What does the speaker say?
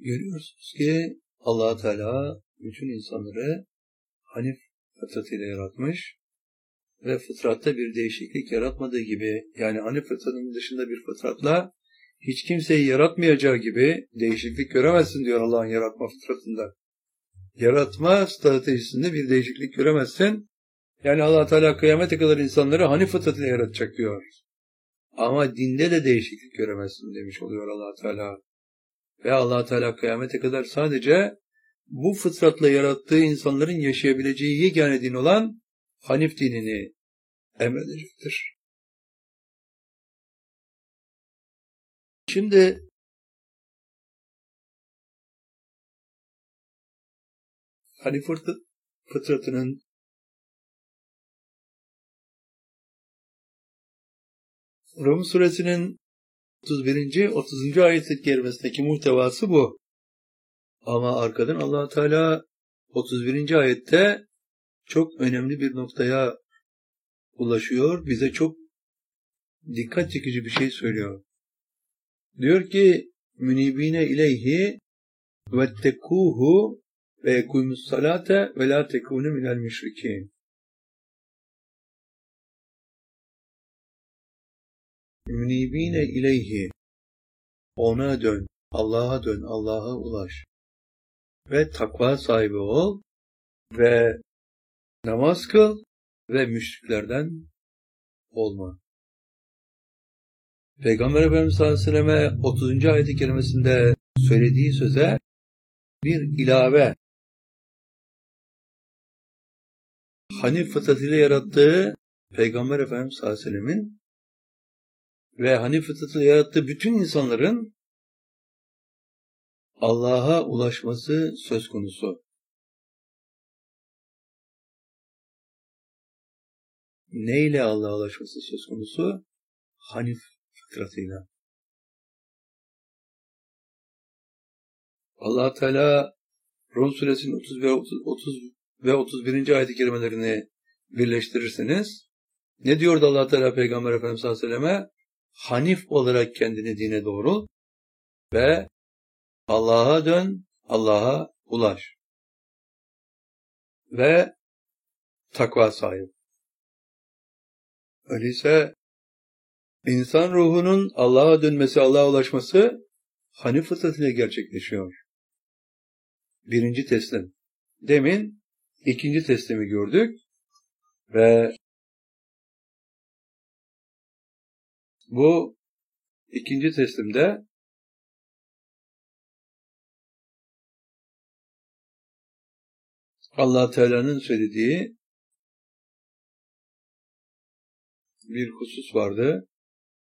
Görüyorsunuz ki Allah Teala bütün insanları Hanif fıtratıyla yaratmış ve fıtratta bir değişiklik yaratmadığı gibi, yani Hanif fıtratının dışında bir fıtratla hiç kimseyi yaratmayacağı gibi değişiklik göremezsin diyor Allah'ın yaratma fıtratında. Yaratma stratejisinde bir değişiklik göremezsin. Yani Allah Teala kıyamete kadar insanları Hanif fıtratıyla yaratacak diyor. Ama dinde de değişiklik göremezsin demiş oluyor Allah Teala. Ve Allah Teala kıyamete kadar sadece bu fıtratla yarattığı insanların yaşayabileceği yegane din olan Hanif dinini emredecektir. Şimdi Hanif fıtratının Rum suresinin 31. 30. ayet-i kerimesindeki muhtevası bu. Ama arkadan Allah Teala 31. ayette çok önemli bir noktaya ulaşıyor. Bize çok dikkat çekici bir şey söylüyor. Diyor ki münibine ileyhi vettekuhu ve yekumus salate ve la tekunu minel müşrikin. Münibine ileyhi, ona dön, Allah'a dön, Allah'a ulaş ve takva sahibi ol ve namaz kıl ve müşriklerden olma. Peygamber Efendimiz sallallahu aleyhi ve selleme 30. ayet-i kerimesinde söylediği söze bir ilave, Hanif fıtratıyla yarattığı Peygamber Efendimiz sallallahu aleyhi ve sellemin ve Hanif fıtratıyla yarattığı bütün insanların Allah'a ulaşması söz konusu. Neyle Allah'a ulaşması söz konusu? Hanif fıtratıyla. Allah Teala Rum suresinin 30 ve 31. ayet-i kerimelerini birleştirirseniz ne diyordu Allah Teala Peygamber Efendimiz sallallahu aleyhi ve selleme? Hanif olarak kendini dine doğrul ve Allah'a dön, Allah'a ulaş ve takva sahibi. Öyleyse insan ruhunun Allah'a dönmesi, Allah'a ulaşması Hanif fıtratıyla gerçekleşiyor. Birinci teslim. Demin ikinci teslimi gördük ve bu ikinci teslimde Allah Teala'nın söylediği bir husus vardı.